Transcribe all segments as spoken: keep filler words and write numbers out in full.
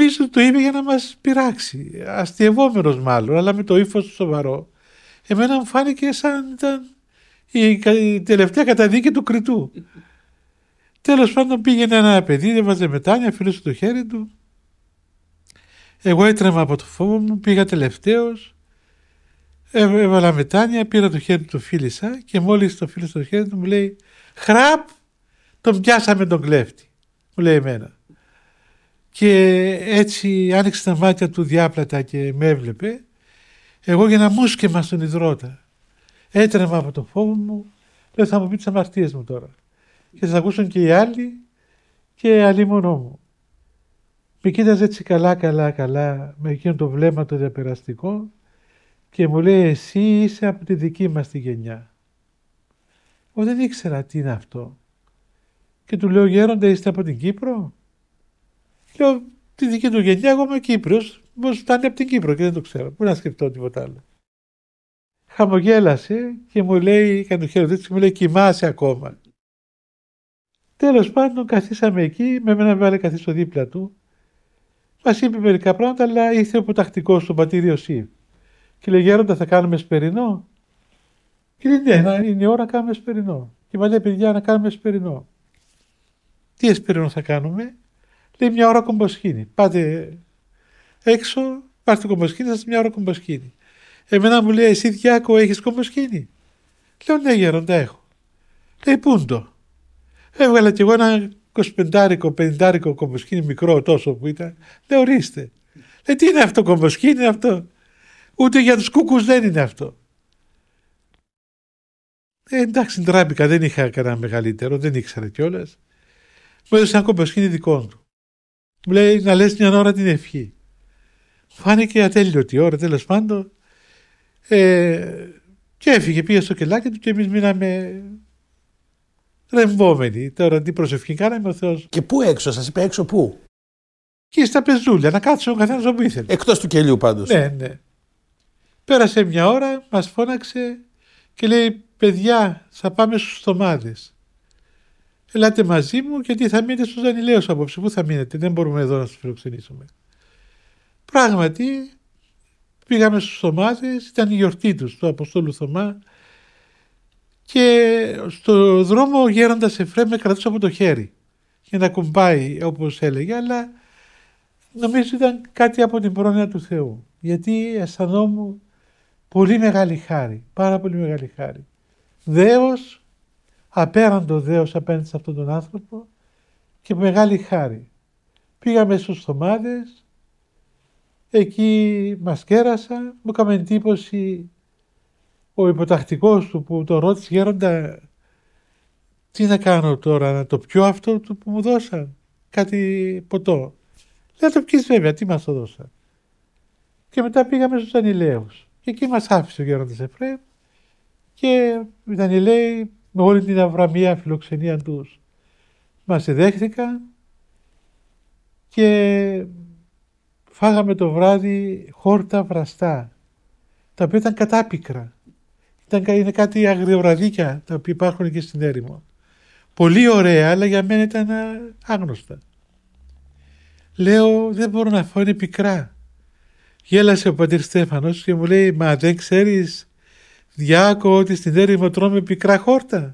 νομίζω ότι το είπε για να μας πειράξει, αστειευόμενος μάλλον, αλλά με το ύφος του σοβαρό. Εμένα μου φάνηκε σαν ήταν η, η τελευταία καταδίκη του κριτού. Τέλος πάντων πήγαινε ένα παιδί, έβαζε μετάνοια, φιλούσε το χέρι του. Εγώ έτρεμα από το φόβο μου, πήγα τελευταίος, έβαλα μετάνοια, πήρα το χέρι του, το φίλησα και μόλις το φίλησα το χέρι του μου λέει «Χραπ, τον πιάσαμε τον κλέφτη», μου λέει εμένα. Και έτσι άνοιξε τα μάτια του διάπλατα και με έβλεπε. Εγώ για να μουσκεμα στον υδρότα. Έτρεμα από το φόβο μου, λέω θα μου πει τις αμαρτίες μου τώρα. Και θα ακούσουν και οι άλλοι και άλλοι μονό μου. Με κοίταζε έτσι καλά καλά καλά με εκείνο το βλέμμα το διαπεραστικό και μου λέει εσύ είσαι από τη δική μας τη γενιά. Εγώ δεν ήξερα τι είναι αυτό. Και του λέω γέροντα είστε από την Κύπρο. Λέω τη δική του γενιά εγώ είμαι Κύπριος. Πώς φτάνει από την Κύπρο και δεν το ξέρω. Πού να σκεφτώ τίποτα άλλο. Χαμογέλασε και μου λέει, έκανε το χέρι του και μου λέει κοιμάσαι ακόμα. Τέλος πάντων καθίσαμε εκεί, με μένα βάλε καθίσω δίπλα του. Μας είπε μερικά πράγματα, αλλά ήρθε ο υποτακτικός του πατήρ Ιωσήφ. Και λέει γέροντα θα κάνουμε σπερινό. Και λέει ναι, είναι η ώρα να κάνουμε σπερινό. Και μου λέει παιδιά να κάνουμε σπερινό. Τι σπερινό θα κάνουμε. Λέει μια ώρα κομποσχήνη. Πάτε έξω, πάρτε κομποσχήνη, σας μια ώρα κομποσχήνη. Εμένα μου λέει εσύ Διάκο έχεις κομποσχήνη. Λέω ναι γέροντα έχω. Λέει πού το. Έβγαλα κι εγώ ένα εικοσιπεντάρικο, πενηντάρικο κομποσχήνη μικρό τόσο που ήταν. Λέω ορίστε. Λέει τι είναι αυτό κομποσχήνη αυτό. Ούτε για τους κούκκους δεν είναι αυτό. Ε, εντάξει ντράπηκα, δεν είχα κανένα μεγαλύτερο, δεν ήξερα κιόλας. Μου έδωσε ένα κομποσχήνη δικό του. Μου λέει να λες μια ώρα την ευχή. Φάνηκε ατέλειωτη ώρα τέλος πάντων. Ε, και έφυγε, πήγε στο κελάκι του και εμείς μείναμε ρεμβόμενοι. Τώρα τι προσευχή κάναμε ο Θεός. Και πού έξω, σας είπε έξω πού. Και στα πεζούλια, να κάτσουμε ο καθένας όπου ήθελε. Εκτός του κελιού πάντως. Ναι, ναι. Πέρασε μια ώρα, μας φώναξε και λέει παιδιά θα πάμε στους Θωμάδες. Ελάτε μαζί μου γιατί θα μείνετε στους Δανειλαίους απόψε. Πού θα μείνετε, δεν μπορούμε εδώ να σας φιλοξενήσουμε. Πράγματι πήγαμε στους Θωμάδες, ήταν η γιορτή τους του Αποστόλου Θωμά και στο δρόμο ο γέροντας Εφραίμ με κρατούσε από το χέρι για να κουμπάει όπως έλεγε, αλλά νομίζω ήταν κάτι από την πρόνοια του Θεού γιατί αισθανόμουν πολύ μεγάλη χάρη, πάρα πολύ μεγάλη χάρη. Δέος, απέραντο δέος απέναντι σε αυτόν τον άνθρωπο και μεγάλη χάρη. Πήγαμε στους Θωμάδες, εκεί μας κέρασα, μου έκαμε εντύπωση ο υποτακτικός του που τον ρώτησε γέροντα τι να κάνω τώρα, να το πιω αυτό που μου δώσαν, κάτι ποτό. Λέει το πιείς βέβαια, τι μας το δώσαν. Και μετά πήγαμε στους Δανειλαίους και εκεί μας άφησε ο γέροντας Εφραίμ και οι Δανειλαίοι με όλη την αβραμία φιλοξενία τους μας δέχθηκαν και φάγαμε το βράδυ χόρτα βραστά, τα οποία ήταν κατάπικρα. Ήταν, είναι κάτι αγριοβραδίκια τα οποία υπάρχουν και στην έρημο. Πολύ ωραία, αλλά για μένα ήταν άγνωστα. Λέω, δεν μπορώ να φάω, είναι πικρά. Γέλασε ο πατήρ Στέφανος και μου λέει, μα δεν ξέρεις, Διάκο, ότι στην έρημο τρώμε πικρά χόρτα.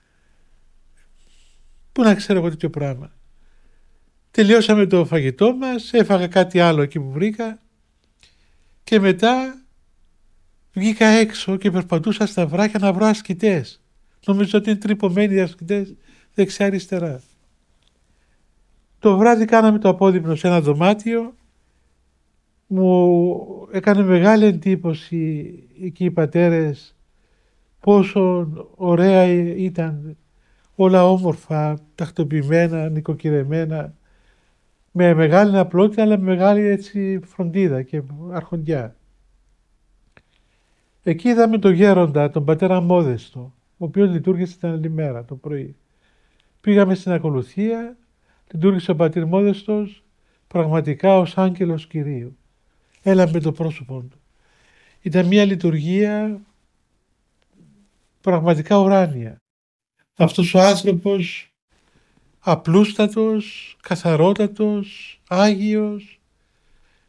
Πού να ξέρω εγώ τέτοιο πράγμα. Τελειώσαμε το φαγητό μας, έφαγα κάτι άλλο εκεί που βρήκα και μετά βγήκα έξω και περπατούσα στα βράχια να βρω ασκητές. Νομίζω ότι είναι τρυπωμένοι οι ασκητές δεξιά-αριστερά. Το βράδυ κάναμε το απόδειπνο σε ένα δωμάτιο. Μου έκανε μεγάλη εντύπωση εκεί οι πατέρες πόσο ωραία ήταν, όλα όμορφα, τακτοποιημένα, νοικοκυρεμένα, με μεγάλη απλότητα αλλά με μεγάλη έτσι φροντίδα και αρχοντιά. Εκεί είδαμε τον γέροντα, τον πατέρα Μόδεστο, ο οποίος λειτουργήσε την άλλη μέρα το πρωί. Πήγαμε στην ακολουθία, λειτουργήσε ο πατήρ Μόδεστος πραγματικά ως άγγελος Κυρίου. Έλαμε το πρόσωπό του. Ήταν μια λειτουργία πραγματικά ουράνια. Αυτός ο άνθρωπος απλούστατος, καθαρότατος, άγιος,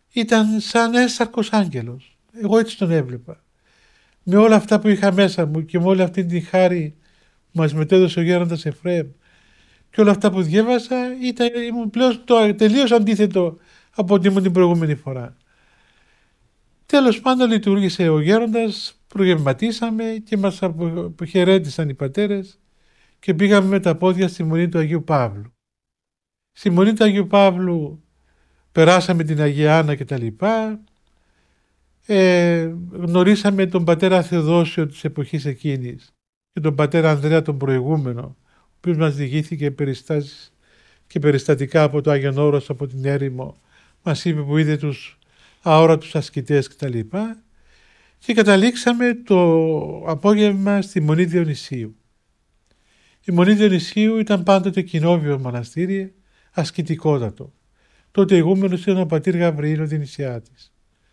ήταν σαν έσαρκος άγγελος. Εγώ έτσι τον έβλεπα. Με όλα αυτά που είχα μέσα μου και με όλη αυτή την χάρη που μας μετέδωσε ο γέροντας Εφραίμ και όλα αυτά που διέβασα, ήταν, ήμουν πλέον το τελείως αντίθετο από ό,τι ήμουν την προηγούμενη φορά. Τέλος πάντων λειτουργήσε ο γέροντας, προγευματίσαμε και μας αποχαιρέτησαν οι πατέρες και πήγαμε με τα πόδια στη Μονή του Αγίου Παύλου. Στη Μονή του Αγίου Παύλου περάσαμε την Αγία Άννα και τα λοιπά. Ε, γνωρίσαμε τον πατέρα Θεοδόσιο της εποχής εκείνης και τον πατέρα Ανδρέα τον προηγούμενο, ο οποίος μας διηγήθηκε περιστάσεις και περιστατικά από το Άγιον Όρος, από την έρημο. Μας είπε που είδε τους αόρατους ασκητές κτλ. Και καταλήξαμε το απόγευμα στη Μονή Διονυσίου. Η Μονή Διονυσίου ήταν πάντοτε κοινόβιο μοναστήρι, ασκητικότατο. Τότε ηγούμενος ήταν ο πατήρ Γαβριήλ ο Δινησιάτης.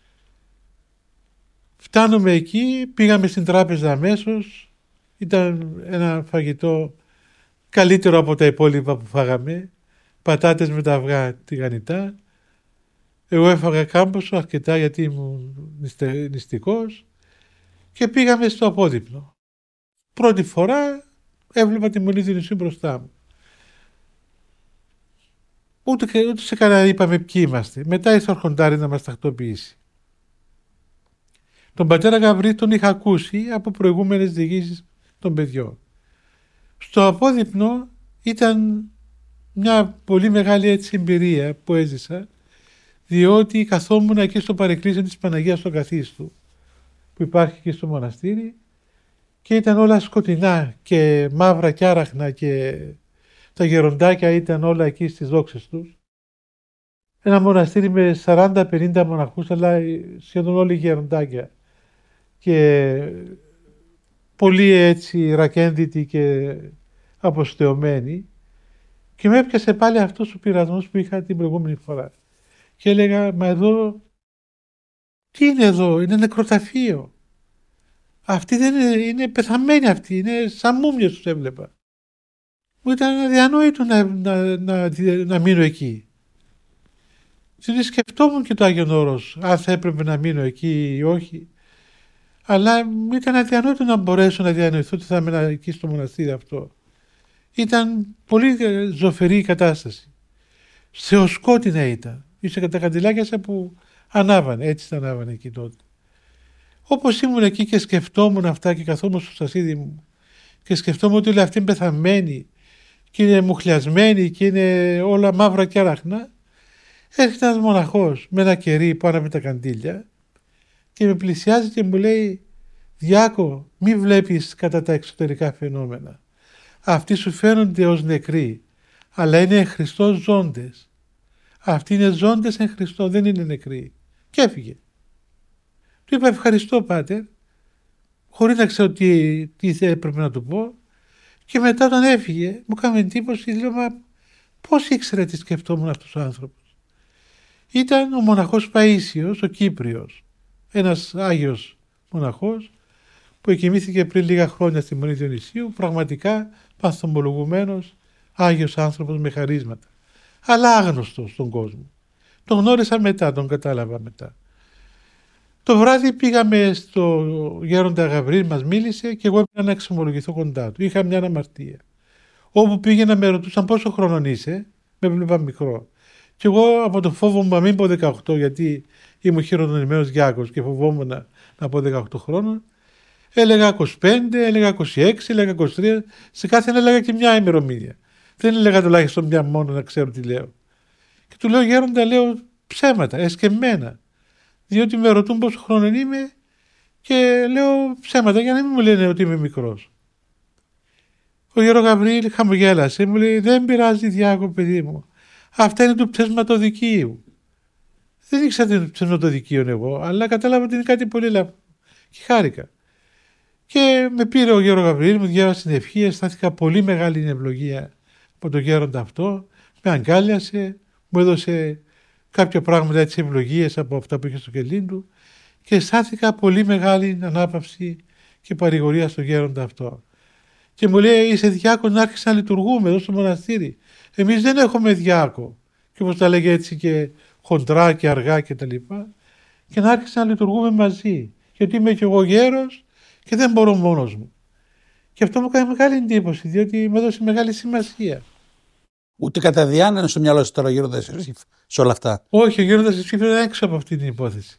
Φτάνουμε εκεί, πήγαμε στην τράπεζα αμέσως, ήταν ένα φαγητό καλύτερο από τα υπόλοιπα που φάγαμε, πατάτες με τα αυγά τηγανιτά. Εγώ έφαγα κάμποσο αρκετά γιατί ήμουν νηστικός και πήγαμε στο απόδειπνο. Πρώτη φορά έβλεπα τη Μονή Διονυσίου μπροστά μου. Ούτε, ούτε σε κανένα είπαμε ποιοι είμαστε. Μετά ήρθε ο αρχοντάρης να μας τακτοποιήσει. Τον πατέρα Γαβρί τον είχα ακούσει από προηγούμενες διηγήσεις των παιδιών. Στο απόδειπνο ήταν μια πολύ μεγάλη έτσι εμπειρία που έζησα, διότι καθόμουν εκεί στο παρεκκλήσιο της Παναγίας στο Καθίστου που υπάρχει και στο μοναστήρι και ήταν όλα σκοτεινά και μαύρα και άραχνα και τα γεροντάκια ήταν όλα εκεί στις δόξες τους. Ένα μοναστήρι με σαράντα πενήντα μοναχούς, αλλά σχεδόν όλοι γεροντάκια και πολύ έτσι ρακένδυτοι και αποστεωμένοι, και με έπιασε πάλι αυτός ο πειρασμός που είχα την προηγούμενη φορά και έλεγα, μα εδώ τι είναι εδώ, είναι νεκροταφείο, αυτοί δεν είναι, είναι πεθαμένοι, αυτοί είναι σαν μούμιες τους έβλεπα. Μου ήταν αδιανόητο να, να, να, να μείνω εκεί. Δηλαδή σκεφτόμουν και το Άγιον Όρος, αν θα έπρεπε να μείνω εκεί ή όχι. Αλλά μου ήταν αδιανόητο να μπορέσω να διανοηθώ ότι θα έμενα εκεί στο μοναστήρι αυτό. Ήταν πολύ ζωφερή η κατάσταση. Θεοσκότεινα ήταν. Ήρθε τα καντιλάκια που ανάβανε, έτσι τα ανάβανε εκεί τότε. Όπως ήμουν εκεί και σκεφτόμουν αυτά και καθόμουν στο σασίδι μου και σκεφτόμουν ότι όλοι αυτοί είναι πεθαμένοι και είναι μουχλιασμένοι και είναι όλα μαύρα και άραχνα, έρχεται ένας μοναχός με ένα κερί πάνω με τα καντήλια και με πλησιάζει και μου λέει, Διάκο, μη βλέπεις κατά τα εξωτερικά φαινόμενα. Αυτοί σου φαίνονται ως νεκροί, αλλά είναι εν Χριστώ ζώντες. Αυτοί είναι ζώντες εν Χριστώ, δεν είναι νεκροί. Και έφυγε. Του είπα ευχαριστώ πάτερ, χωρίς να ξέρω τι, τι έπρεπε να του πω, και μετά όταν έφυγε μου έκανε εντύπωση, λέω, μα πώς ήξερε τι σκεφτόμουν αυτός ο άνθρωπος. Ήταν ο μοναχός Παΐσιος, ο Κύπριος, ένας Άγιος μοναχός που εκοιμήθηκε πριν λίγα χρόνια στη Μονή Διονυσίου, πραγματικά παθομολογουμένος Άγιος άνθρωπος με χαρίσματα, αλλά άγνωστος στον κόσμο. Τον γνώρισα μετά, τον κατάλαβα μετά. Το βράδυ πήγαμε στο γέροντα Γαβρίλ, μας μίλησε και εγώ έπρεπε να εξομολογηθώ κοντά του. Είχα μια αμαρτία. Όπου πήγαινα με ρωτούσαν πόσο χρονών είσαι, με έβλεπα μικρό. Και εγώ από το φόβο μου να μην πω δεκαοκτώ, γιατί ήμουν χειρονομημένος Γιάκος και φοβόμουν να, να πω δεκαοκτώ χρόνων, έλεγα είκοσι πέντε, έλεγα είκοσι έξι, έλεγα είκοσι τρία, σε κάθε ένα έλεγα και μια ημερομηνία. Δεν έλεγα τουλάχιστον μια μόνο να ξέρω τι λέω. Και του λέω, γέροντα, λέω ψέματα, εσκεμμένα. Διότι με ρωτούν πόσο χρόνο είμαι και λέω ψέματα για να μην μου λένε ότι είμαι μικρός. Ο γέρο Γαβρίλ χαμογέλασε, μου λέει, δεν πειράζει Διάκο παιδί μου, αυτά είναι του ψευματοδικείου. Δεν ήξερα τι είναι του ψευματοδικείου εγώ, αλλά κατάλαβα ότι είναι κάτι πολύ λάθος και χάρηκα. Και με πήρε ο γέρο Γαβρίλ, μου διάβασε την ευχή, αισθάνθηκα πολύ μεγάλη ευλογία από τον γέροντα αυτό, με αγκάλιασε, μου έδωσε κάποια πράγματα έτσι ευλογίες από αυτά που είχε στο κελί του και αισθάνθηκα πολύ μεγάλη ανάπαυση και παρηγορία στον γέροντα αυτό. Και μου λέει, είσαι διάκο να άρχισε να λειτουργούμε εδώ στο μοναστήρι. Εμείς δεν έχουμε διάκο. Και όπως τα λέγε έτσι και χοντρά και αργά κτλ. Και, και να άρχισε να λειτουργούμε μαζί. Γιατί είμαι και εγώ γέρος και δεν μπορώ μόνος μου. Και αυτό μου κάνει μεγάλη εντύπωση, διότι μου έδωσε μεγάλη σημασία. Ούτε κατά διάνοια στο μυαλό σου τώρα ο Γέροντας Ιωσήφ σε όλα αυτά. Όχι, ο Γέροντας Ιωσήφ ήταν έξω από αυτή την υπόθεση.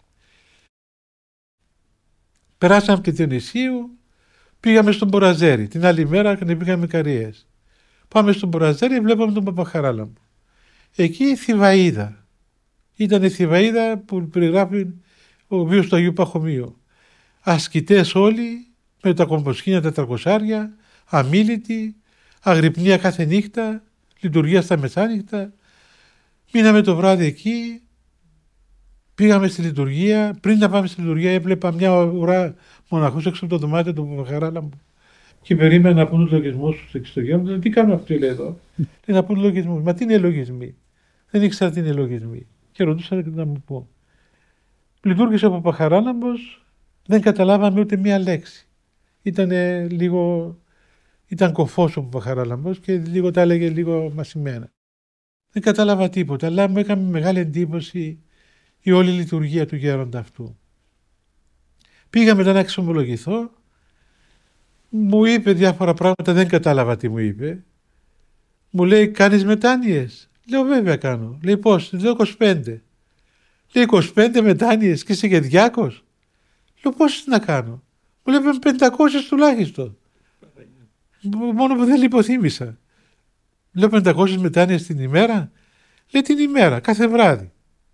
Περάσαμε από τη Διονυσίου, πήγαμε στον Μποραζέρι. Την άλλη μέρα πήγαμε Καρίες. Πάμε στον Μποραζέρι, βλέπαμε τον Παπαχαράλαμπο. Εκεί η Θηβαΐδα. Ήταν η Θηβαΐδα που περιγράφει ο βίος του Αγίου Παχωμίου. Ασκητές όλοι, με τα κομποσκήνια τα τρακοσάρια, αμίλητοι, αγρυπνία κάθε νύχτα, λειτουργία στα μεσάνυχτα. Μείναμε το βράδυ εκεί, πήγαμε στη λειτουργία. Πριν να πάμε στη λειτουργία έβλεπα μια ουρά μοναχούς έξω από το δωμάτιο του Παπαχαράλαμπου και περίμενα να πούν τους λογισμούς τους εκεί στο γέροντα. Τι κάνουν αυτοί, λέει εδώ. Λέει να πούν λογισμούς. Μα τι είναι λογισμοί. Δεν ήξερα τι είναι λογισμοί. Και ρωτούσα να μου πω. Λειτουργήσε ο Παπαχαράλαμπος, δεν καταλάβαμε ούτε μία λέξη. Ήταν λίγο, ήταν κοφός ο Παπαχαράλαμπος και λίγο τα έλεγε λίγο μασημένα. Δεν κατάλαβα τίποτα, αλλά μου έκανε μεγάλη εντύπωση η όλη λειτουργία του γέροντα αυτού. Πήγα μετά να εξομολογηθώ, μου είπε διάφορα πράγματα, δεν κατάλαβα τι μου είπε. Μου λέει, κάνεις μετάνοιες. Λέω, βέβαια κάνω. Λέει, πώς. Λέω, είκοσι πέντε. Λέει, είκοσι πέντε μετάνοιες και είσαι και διάκος. Λέω, πόσες να κάνω. Μου λέει, πεντακόσιες τουλάχιστον. Μόνο που δεν λιποθύμησα. Λέω, πεντακόσιες μετάνοιες την ημέρα. Λέει, την ημέρα, κάθε βράδυ.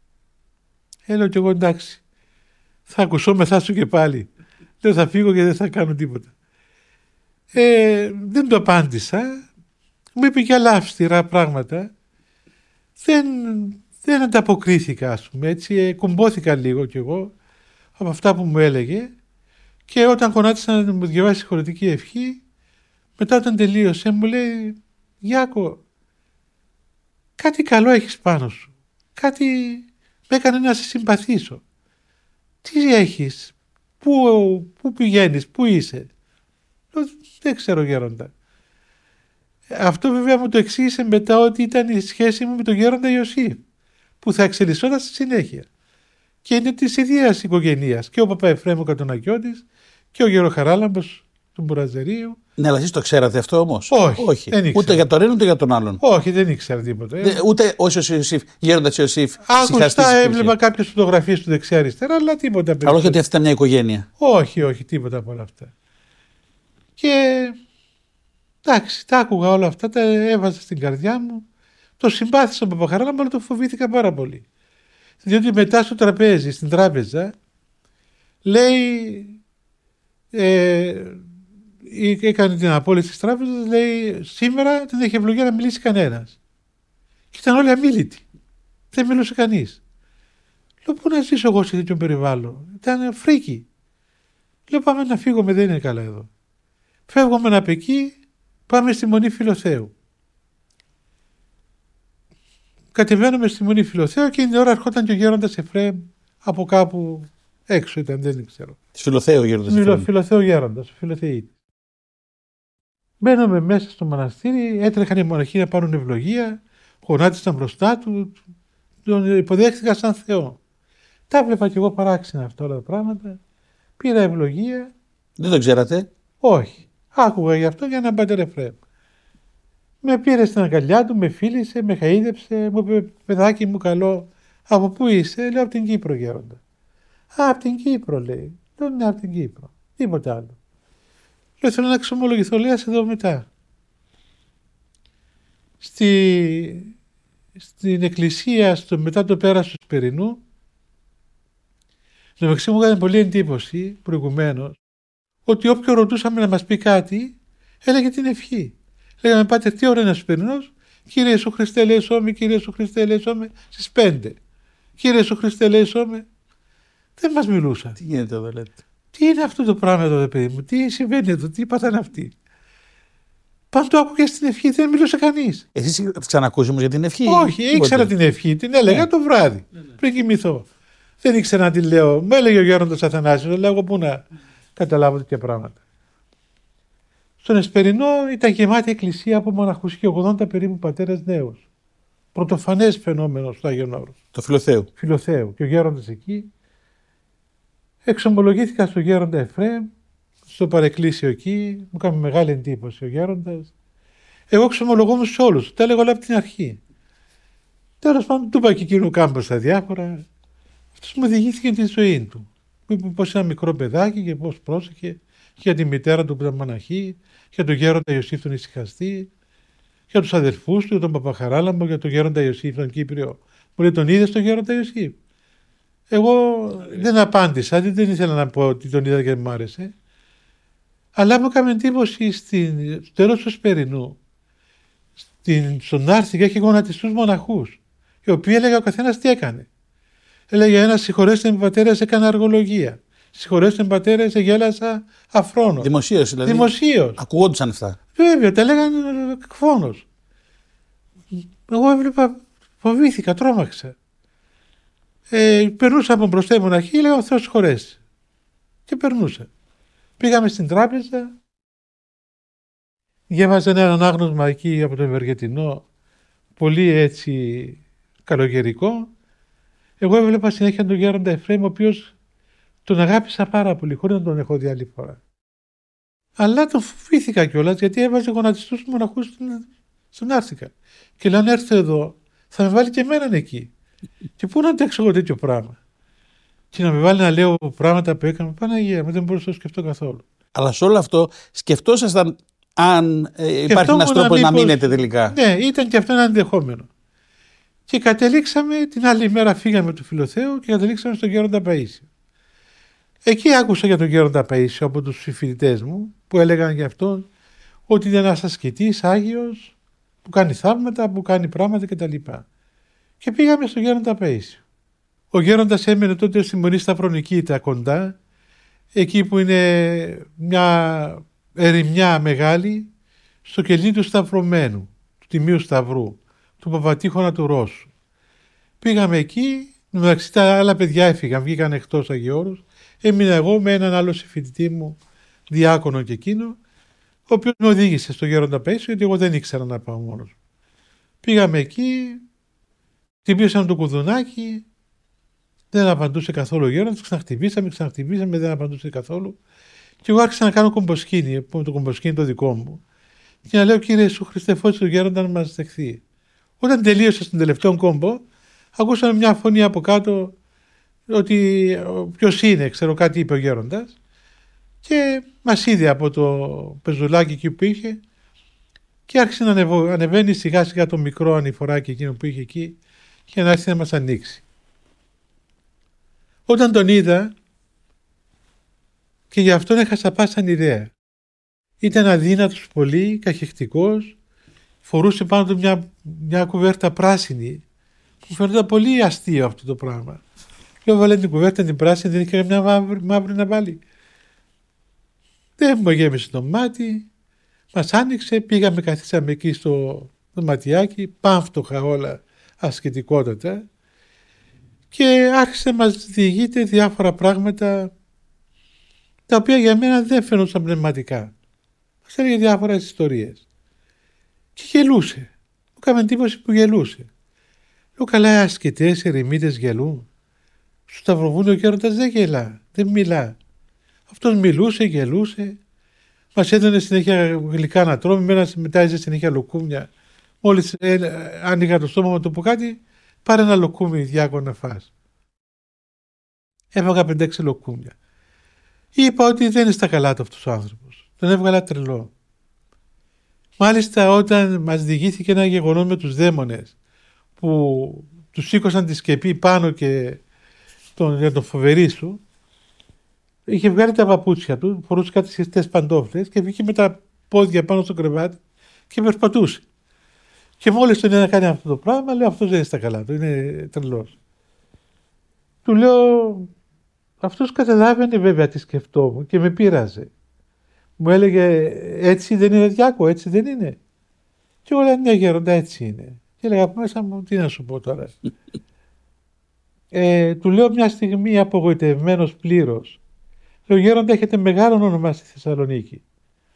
Έλα κι εγώ, εντάξει. Θα ακουσώ μεθά σου και πάλι. Λέω, θα φύγω και δεν θα κάνω τίποτα. Ε, δεν το απάντησα. Μου είπε και άλλα αυστηρά πράγματα. Δεν, δεν ανταποκρίθηκα, ας πούμε, έτσι, κουμπώθηκα λίγο κι εγώ από αυτά που μου έλεγε και όταν γονάτισα να μου διαβάσει χωρητική ευχή, μετά όταν τελείωσε μου λέει, Γιάκο, κάτι καλό έχεις πάνω σου, κάτι με έκανε να σε συμπαθήσω. Τι έχεις, πού, πού πηγαίνεις, πού είσαι. Λέω, δεν ξέρω γέροντα. Αυτό βέβαια μου το εξήγησε μετά ότι ήταν η σχέση μου με τον γέροντα Ιωσήφ που θα εξελισσόταν στη συνέχεια και είναι της ίδιας οικογένειας και ο Παπαεφρέμ ο Κατονακιώτης και ο Γεροχαράλαμπος του Μποραζερίου. Ναι, αλλά εσείς το ξέρατε αυτό όμως. Όχι, Όχι. Δεν ούτε για τον ένα ούτε για τον άλλον. Όχι, δεν ήξερα τίποτα. Δε, ούτε ο Ιωσήφ, γέροντας Ιωσήφ. Άκουστα, έβλεπα κάποιες φωτογραφίες του δεξιά-αριστερά, αλλά τίποτα. Αλλά όχι ότι αυτή ήταν μια οικογένεια. Όχι, όχι, τίποτα από όλα αυτά. Και εντάξει, τα άκουγα όλα αυτά, τα έβαζα στην καρδιά μου. Το συμπάθησα τον Παπαχαράλαμπο, αλλά το φοβήθηκα πάρα πολύ. Διότι μετά στο τραπέζι, στην τράπεζα, λέει, ε, έκανε την απόλυση της τράπεζας, λέει, σήμερα δεν έχει ευλογία να μιλήσει κανένας. Και ήταν όλοι αμίλητοι. Δεν μιλούσε κανείς. Λέω, πού να ζήσω εγώ σε τέτοιο περιβάλλον. Ήταν φρίκι. Λέω, πάμε να φύγουμε, δεν είναι καλά εδώ. Φεύγουμε από εκεί, πάμε στη Μονή Φιλοθέου. Κατεβαίνουμε στη Μονή Φιλοθέου και την ώρα ερχόταν και ο γέροντας Εφραίμ από κάπου έξω ήταν, δεν ξέρω. Τη Φιλοθέου γέροντας Εφραίμ. Φιλοθέου γέροντας, ο Φιλοθεήτη. Μπαίνουμε μέσα στο μοναστήρι, έτρεχαν οι μοναχοί να πάρουν ευλογία, γονάτισαν μπροστά του, τον υποδέχτηκα σαν Θεό. Τα βλέπα κι εγώ παράξενα αυτά όλα τα πράγματα. Πήρα ευλογία. Δεν το ξέρατε. Όχι. Άκουγα γι' αυτό για έναν Πάτερ Εφραίμ. Με πήρε στην αγκαλιά του, με φίλησε, με χαΐδεψε, μου είπε, παιδάκι μου καλό, από πού είσαι, λέω από την Κύπρο γέροντα. Α, από την Κύπρο λέει. Λέω ναι, από την Κύπρο. Τίποτα άλλο. Λέω θέλω να εξομολογηθώ, λέει, ας εδώ μετά. Στη... Στην εκκλησία, στο... μετά το πέρας του Σπερινού, το μεταξύ μου έκανε πολύ εντύπωση προηγουμένως, ότι όποιο ρωτούσαμε να μας πει κάτι, έλεγε την ευχή. Λέγαμε, πάτε τι ώρα είναι ο Σπερινός, Κύριε Ιησού Χριστέ ελέησόμε, Κύριε Ιησού Χριστέ ελέησόμε, στις πέντε. Κύριε Ιησού Χριστέ ελέησόμε. Δεν μας μιλούσαν. Τι γίνεται εδώ, λέτε. Τι είναι αυτό το πράγμα εδώ, παιδί μου, τι συμβαίνει εδώ, τι πάθανε αυτοί. Πάνω το άκουγε στην ευχή, δεν μιλούσε κανείς. Εσείς ξανακούσει όμως για την ευχή. Όχι, ήξερα την ευχή, την έλεγα ναι. το βράδυ, ναι, ναι. πριν κοιμηθώ. Δεν ήξερα να την λέω. Μου έλεγε ο γέροντας Αθανάσιος, αλλά εγώ πού να καταλάβω τέτοια πράγματα. Στον Εσπερινό ήταν γεμάτη εκκλησία από μοναχούς και ογδόντα περίπου πατέρες νέους. πρωτοφανές φαινόμενο στο Άγιον Όρος. Το Φιλοθέου. Φιλοθέου. Και ο γέροντας εκεί. Εξομολογήθηκα στον γέροντα Εφραίμ, στο παρεκκλήσιο εκεί. Μου έκανε μεγάλη εντύπωση ο γέροντας. Εγώ εξομολογούμαι σε όλους. Τα έλεγα όλα από την αρχή. Τέλος πάντων, του είπα και εκείνου κάμποσα διάφορα. Αυτός μου διηγήθηκε τη ζωή του. Μου είπε πως ένα μικρό παιδάκι και πώς πρόσεχε για τη μητέρα του που ήταν μοναχή, για τον γέροντα Ιωσήφ τον Ησυχαστή, για τους αδελφούς του, για τον Παπαχαράλαμπο, για τον γέροντα Ιωσήφ τον Κύπριο. Μου λέει, τον είδες τον γέροντα Ιωσήφ? Εγώ δεν απάντησα, δεν ήθελα να πω ότι τον είδα και μου άρεσε. Αλλά μου έκανε εντύπωση στην, στο τέλος του Σπερινού, στην, στον Άρθικα είχε γονατιστούς μοναχούς, οι οποίοι έλεγαν ο καθένας τι έκανε. Έλεγε ένα, συγχωρέστε με πατέρες, έκανα αργολογία. Συγχωρέστε με πατέρες, γέλασα αφρόνος. Δημοσίως δηλαδή. Δημοσίως. Ακουγόντουσαν αυτά. Βέβαια, τα λέγανε εκφώνως. Εγώ έβλεπα, φοβήθηκα, τρόμαξα. Ε, περνούσα από μπροστά η μοναχή, έλεγα ο Θεός συγχωρέσει. Και περνούσα. Πήγαμε στην τράπεζα, διάβαζα ένα ανάγνωσμα εκεί από το Ευεργετινό, πολύ έτσι καλογερικό. Εγώ έβλεπα συνέχεια τον γέροντα Εφραίμ, ο οποίος τον αγάπησα πάρα πολύ, χωρίς να τον έχω δει άλλη φορά. Αλλά τον φοβήθηκα κιόλας, γιατί έβαζε γονατιστούς μοναχούς στον Άρθικα. Και λέω, αν έρθω εδώ, θα με βάλει και εμέναν εκεί. Και πού να αντέξω εγώ τέτοιο πράγμα? Και να με βάλει να λέω πράγματα που έκανα, Παναγία, δεν μπορούσα να το σκεφτώ καθόλου. Αλλά σε όλο αυτό σκεφτόσασταν αν ε, υπάρχει ένας τρόπος να, να μείνετε τελικά? Ναι, ήταν και αυτό ένα ενδεχόμενο. Και καταλήξαμε, την άλλη μέρα φύγαμε του Φιλοθέου και καταλήξαμε στον γέροντα Παΐσιο. Εκεί άκουσα για τον γέροντα Παΐσιο από τους συμφοιτητές μου που έλεγαν για αυτόν ότι είναι ένας ασκητής Άγιος που κάνει θαύματα, που κάνει πράγματα κτλ. Και πήγαμε στον γέροντα Παΐσιο. Ο γέροντας έμενε τότε στη Μονή Σταυρονικήτα κοντά, εκεί που είναι μια ερημιά μεγάλη, στο κελί του Σταυρωμένου, του Τιμίου Σταυρού, του Παπατήχωνα του Ρώσου. Πήγαμε εκεί, μεταξύ τα άλλα παιδιά έφυγαν, βγήκαν εκτός Αγιώρους, έμεινα εγώ με έναν άλλο συμφοιτητή μου, διάκονο και εκείνο, ο οποίος με οδήγησε στο γέροντα Παΐσιο, γιατί εγώ δεν ήξερα να πάω μόνος. Πήγαμε εκεί, χτυπήσαμε το κουδουνάκι, δεν απαντούσε καθόλου ο γέροντας, ξαναχτυπήσαμε, ξαναχτυπήσαμε, δεν απαντούσε καθόλου. Και εγώ άρχισα να κάνω κομποσκίνη, το κομποσκίνη το δικό μου, και να λέω, κύριε Ιησού Χριστέ, φώτισε τον γέροντα να μας δεχθεί. Όταν τελείωσε στον τελευταίο κόμπο, ακούσαμε μια φωνή από κάτω ότι ποιος είναι, ξέρω, κάτι είπε ο γέροντας, και μας είδε από το πεζουλάκι εκεί που είχε και άρχισε να ανεβω, ανεβαίνει σιγά σιγά το μικρό ανηφοράκι εκείνο που είχε εκεί για να έρθει να μας ανοίξει. Όταν τον είδα, και γι' αυτόν έχασα πάσαν ιδέα. Ήταν αδύνατος πολύ, καχεκτικός, φορούσε πάνω του μια, μια κουβέρτα πράσινη. Μου φαίνονταν πολύ αστείο αυτό το πράγμα. Λέω, βάλε την κουβέρτα την πράσινη, δεν είχε μια μαύρη, μαύρη να βάλει. Δεν μου γέμισε το μάτι, μας άνοιξε, πήγαμε, καθίσαμε εκεί στο δωματιάκι, πάμφτωχα όλα, ασκητικότατα, και άρχισε να μας διηγείται διάφορα πράγματα τα οποία για μένα δεν φαινόταν πνευματικά. Μας έλεγε διάφορες ιστορίες. Και γελούσε. Μου έκανε εντύπωση που γελούσε. Λέω, καλά, ασκητές, ερημίτες γελούν. Στο Σταυροβούνιο ο γέροντας δεν γελά, δεν μιλά. Αυτός μιλούσε, γελούσε. Μας έδωνε συνέχεια γλυκά να τρώμε, μένα μετάιζε συνέχεια λουκούμια. Μόλις ε, άνοιγα το στόμα μου το πω κάτι, πάρε ένα λουκούμι διάκο να φας. Έβαγα πεντέξι λουκούμια. Είπα ότι δεν είναι στα καλά του αυτός ο άνθρωπος. Τον έβγαλα τρελό. Μάλιστα όταν μας διηγήθηκε ένα γεγονό με τους δαίμονες που τους σήκωσαν τη σκεπή πάνω και τον, για τον φοβερή σου, είχε βγάλει τα παπούτσια του, φορούσε κάτι σχεστές παντόφλες και βγήκε με τα πόδια πάνω στο κρεβάτι και περπατούσε. Και μόλις τον είδα να κάνει αυτό το πράγμα, λέω, αυτός δεν είναι στα καλά του, είναι τρελός. Του λέω, αυτός καταλάβαινε βέβαια τι σκεφτόμουν και με πείραζε. Μου έλεγε, έτσι δεν είναι Διάκο, έτσι δεν είναι? Και εγώ λέω, ναι γέροντα, έτσι είναι. Και έλεγα από μέσα μου, τι να σου πω τώρα. ε, του λέω μια στιγμή απογοητευμένος πλήρως, λέω, γέροντα, έχετε μεγάλο όνομα στη Θεσσαλονίκη.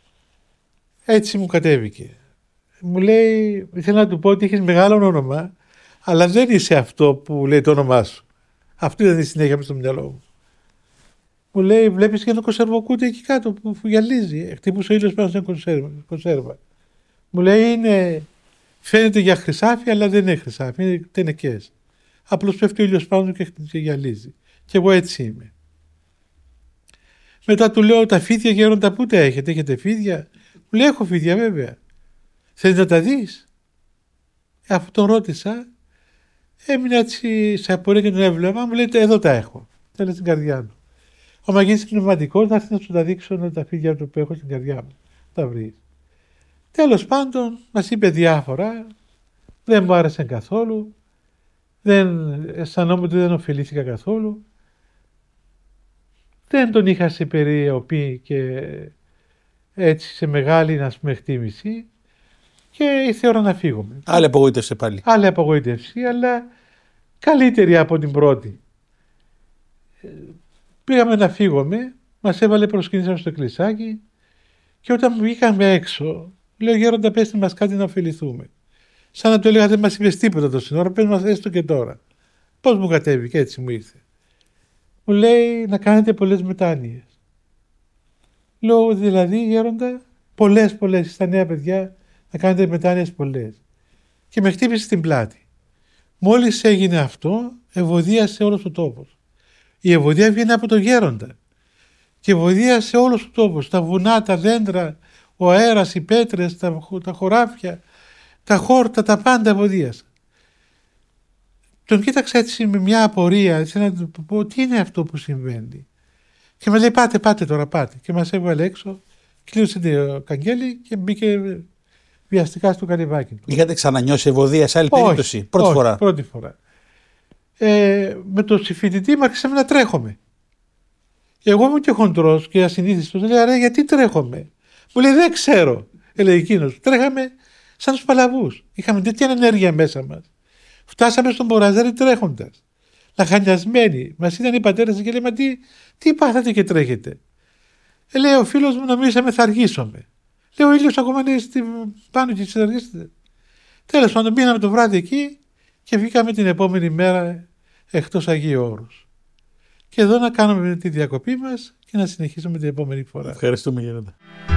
Έτσι μου κατέβηκε. Μου λέει, ήθελα να του πω ότι έχεις μεγάλο όνομα, Αλλά δεν είσαι αυτό που λέει το όνομά σου. Αυτό ήταν η συνέχεια στο μυαλό μου. Μου λέει, βλέπεις και ένα κονσερβοκούτι εκεί κάτω που γυαλίζει. Χτύπησε ο ήλιος πάνω σε κονσέρβα. Μου λέει, είναι, φαίνεται για χρυσάφι, αλλά δεν είναι χρυσάφι, είναι τενεκές. Απλώς πέφτει ο ήλιος πάνω και γυαλίζει. Και εγώ έτσι είμαι. Μετά του λέω, τα φίδια γέροντα πού τα έχετε, έχετε φίδια? Μου λέει, έχω φίδια βέβαια. Θέλεις να τα δεις? Ε, αφού τον ρώτησα, έμεινα έτσι σε απορία και τον έβλεπα, μου λέει, εδώ τα έχω. Τα λέει στην καρδιά μου. Ο Μαγίνης πνευματικός θα έρθει να σου τα δείξω τα φίδια του που έχω στην καρδιά μου. Τα βρεις. Τέλος πάντων, μας είπε διάφορα, δεν μου άρεσαν καθόλου, δεν αισθανόμουν ότι δεν ωφελήθηκα καθόλου. Δεν τον είχα σε περιοπή και έτσι σε μεγάλη, ας πούμε, εκτίμηση και ήρθε η ώρα να φύγουμε. Άλλη απογοήτευση πάλι. Άλλη απογοήτευση, αλλά καλύτερη από την πρώτη. Πήγαμε να φύγουμε, μας έβαλε προσκύνησαμε στο εκκλησάκι και όταν βγήκαμε έξω, λέω, γέροντα, πέστε μας κάτι να ωφεληθούμε. Σαν να του έλεγα, δεν μας είπες τίποτα το σύνορα, πες μας έστω και τώρα. Πώς μου κατέβηκε, έτσι μου ήρθε. Μου λέει, να κάνετε πολλές μετάνοιες. Λέω, δηλαδή, γέροντα, πολλές, πολλές, στα νέα παιδιά, να κάνετε μετάνοιες πολλές. Και με χτύπησε στην πλάτη. Μόλις έγινε αυτό, ευωδίασε όλος ο τόπος. Η ευωδία βγαίνει από τον γέροντα. Και ευωδίασε όλος ο τόπος. Τα βουνά, τα δέντρα, ο αέρας, οι πέτρες, τα, τα χωράφια, τα χόρτα, τα πάντα ευωδίασαν. Τον κοίταξα έτσι με μια απορία, έτσι να του πω τι είναι αυτό που συμβαίνει. Και με λέει, πάτε, πάτε τώρα, πάτε. Και μας έβαλε έξω, κλείωσε το καγγέλι και μπήκε βιαστικά στο καρυβάκι του. Είχατε ξανανιώσει ευωδία σε άλλη όχι, περίπτωση, πρώτη όχι, φορά? πρώτη φορά. Ε, με το συμφιλητή μου άρχισαμε να τρέχουμε. Εγώ ήμουν και χοντρός και ασυνήθιστος. Λέει, ρε, γιατί τρέχουμε? Μου λέει, δεν ξέρω. Έλεγε εκείνος. Τρέχαμε σαν τους παλαβούς. Είχαμε τέτοια ενέργεια μέσα μας. Φτάσαμε στον Μποραζάρι τρέχοντας. Λαχανιασμένοι. Μας είδαν οι πατέρες και λέμε, τι, τι πάθατε και τρέχετε? Ε, λέει, ο φίλος μου νομίζαμε θα αργήσουμε. Λέει, ο ήλιος ακόμα είναι στην... πάνω και θα αργήσετε. Τέλος πάντων, πήγαμε το βράδυ εκεί και βγήκαμε την επόμενη μέρα εκτός Αγίου Όρους. Και εδώ να κάνουμε τη διακοπή μας και να συνεχίσουμε την επόμενη φορά. Ευχαριστούμε, γέροντα.